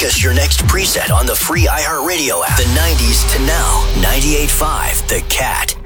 Make us your next preset on the free iHeartRadio app. The 90s to now. 98.5 The Cat.